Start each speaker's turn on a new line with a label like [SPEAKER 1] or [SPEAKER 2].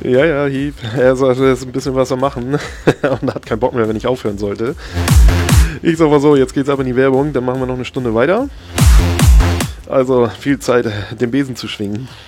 [SPEAKER 1] Ja, Hieb. Er sagt, er ist ein bisschen was am machen und hat keinen Bock mehr, wenn ich aufhören sollte. Ich sag mal so, jetzt geht's ab in die Werbung, dann machen wir noch eine Stunde weiter. Also viel Zeit, den Besen zu schwingen.